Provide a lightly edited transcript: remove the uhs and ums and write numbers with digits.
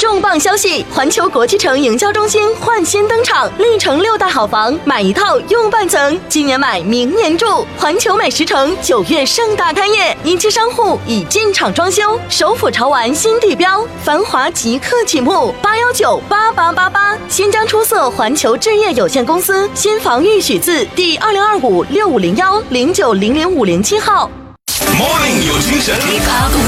重磅消息！环球国际城营销中心焕新登场，历城6大好房，买一套用半层，今年买明年住。环球美食城9月盛大开业，一期商户已进场装修，首府潮玩新地标，繁华即刻启幕，8198888。新疆出色环球置业有限公司新房预许字第2025650109005007号。 Morning 有精神。